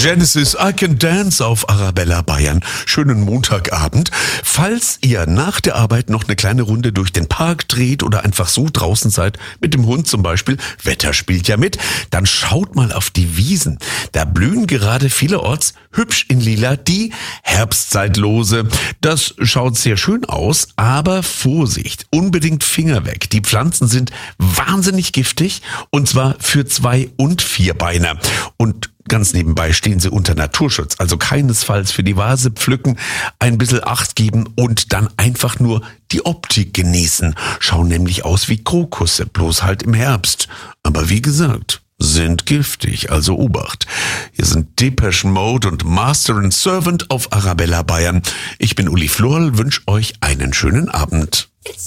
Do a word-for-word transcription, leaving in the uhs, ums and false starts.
Genesis, I Can Dance auf Arabella Bayern. Schönen Montagabend. Falls ihr nach der Arbeit noch eine kleine Runde durch den Park dreht oder einfach so draußen seid, mit dem Hund zum Beispiel, Wetter spielt ja mit, dann schaut mal auf die Wiesen. Da blühen gerade vielerorts hübsch in lila die Herbstzeitlose. Das schaut sehr schön aus, aber Vorsicht, unbedingt Finger weg. Die Pflanzen sind wahnsinnig giftig und zwar für Zwei- und Vierbeiner. Und ganz nebenbei stehen sie unter Naturschutz, also keinesfalls für die Vase pflücken, ein bisschen Acht geben und dann einfach nur die Optik genießen. Schauen nämlich aus wie Krokusse, bloß halt im Herbst. Aber wie gesagt, sind giftig, also Obacht. Hier sind Depeche Mode und Master and Servant auf Arabella Bayern. Ich bin Uli Florl, wünsche euch einen schönen Abend.